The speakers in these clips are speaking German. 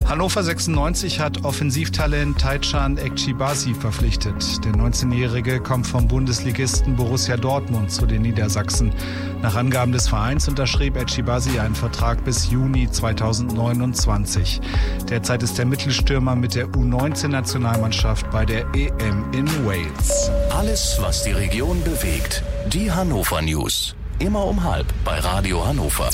Hannover 96 hat Offensivtalent Taichan Ekşibasi verpflichtet. Der 19-Jährige kommt vom Bundesligisten Borussia Dortmund zu den Niedersachsen. Nach Angaben des Vereins unterschrieb Ekşibasi einen Vertrag bis Juni 2029. Derzeit ist der Mittelstürmer mit der U19-Nationalmannschaft bei der EM in Wales. Alles, was die Region bewegt. Die Hannover News. Immer um 12:30 bei Radio Hannover.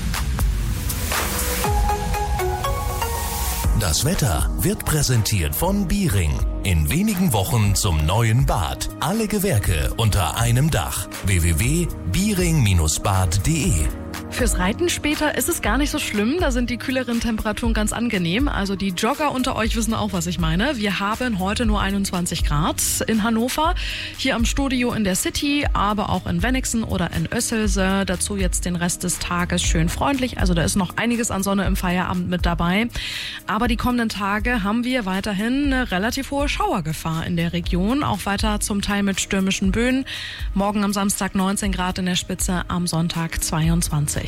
Das Wetter wird präsentiert von Biering. In wenigen Wochen zum neuen Bad. Alle Gewerke unter einem Dach. www.biering-bad.de. Fürs Reiten später ist es gar nicht so schlimm, da sind die kühleren Temperaturen ganz angenehm. Also die Jogger unter euch wissen auch, was ich meine. Wir haben heute nur 21 Grad in Hannover, hier am Studio in der City, aber auch in Wennigsen oder in Össelse. Dazu jetzt den Rest des Tages schön freundlich, also da ist noch einiges an Sonne im Feierabend mit dabei. Aber die kommenden Tage haben wir weiterhin eine relativ hohe Schauergefahr in der Region, auch weiter zum Teil mit stürmischen Böen. Morgen am Samstag 19 Grad in der Spitze, am Sonntag 22.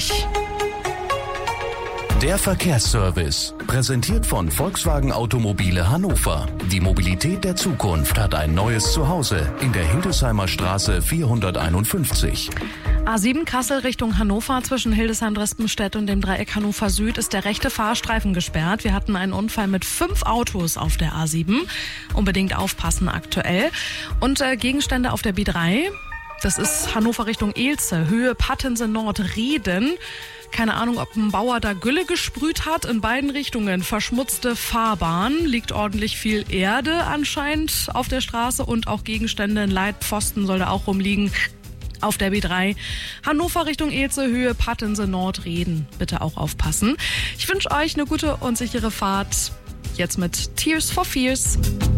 Der Verkehrsservice, präsentiert von Volkswagen Automobile Hannover. Die Mobilität der Zukunft hat ein neues Zuhause in der Hildesheimer Straße 451. A7 Kassel Richtung Hannover zwischen Hildesheim-Dresdenstedt und dem Dreieck Hannover Süd ist der rechte Fahrstreifen gesperrt. Wir hatten einen Unfall mit 5 Autos auf der A7. Unbedingt aufpassen aktuell. Und Gegenstände auf der B3. Das ist Hannover Richtung Elze, Höhe Pattense Nord Reden. Keine Ahnung, ob ein Bauer da Gülle gesprüht hat. In beiden Richtungen verschmutzte Fahrbahn. Liegt ordentlich viel Erde anscheinend auf der Straße und auch Gegenstände. Ein Leitpfosten soll da auch rumliegen. Auf der B3 Hannover Richtung Elze, Höhe Pattense Nord Reden. Bitte auch aufpassen. Ich wünsche euch eine gute und sichere Fahrt. Jetzt mit Tears for Fears.